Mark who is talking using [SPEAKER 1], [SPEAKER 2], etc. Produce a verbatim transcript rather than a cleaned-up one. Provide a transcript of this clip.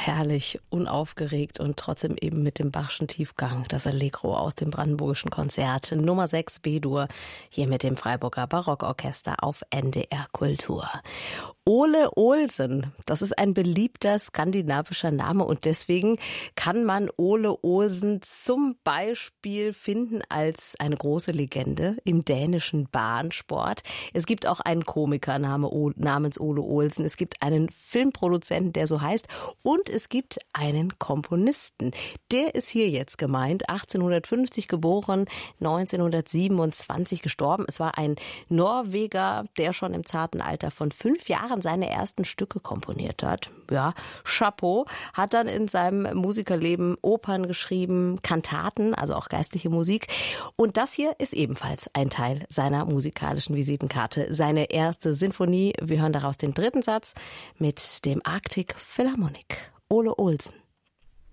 [SPEAKER 1] herrlich, unaufgeregt und trotzdem eben mit dem Bachschen Tiefgang. Das Allegro aus dem Brandenburgischen Konzert Nummer sechs B-Dur, hier mit dem Freiburger Barockorchester auf N D R Kultur. Ole Olsen, das ist ein beliebter skandinavischer Name und deswegen kann man Ole Olsen zum Beispiel finden als eine große Legende im dänischen Bahnsport. Es gibt auch einen Komiker namens Ole Olsen, es gibt einen Filmproduzenten, der so heißt, und es gibt einen Komponisten. Der ist hier jetzt gemeint, achtzehnhundertfünfzig geboren, neunzehnhundertsiebenundzwanzig gestorben. Es war ein Norweger, der schon im zarten Alter von fünf Jahren seine ersten Stücke komponiert hat. Ja, Chapeau. Hat dann in seinem Musikerleben Opern geschrieben, Kantaten, also auch geistliche Musik. Und das hier ist ebenfalls ein Teil seiner musikalischen Visitenkarte. Seine erste Sinfonie. Wir hören daraus den dritten Satz mit dem Arctic Philharmonic. Ole Olsen.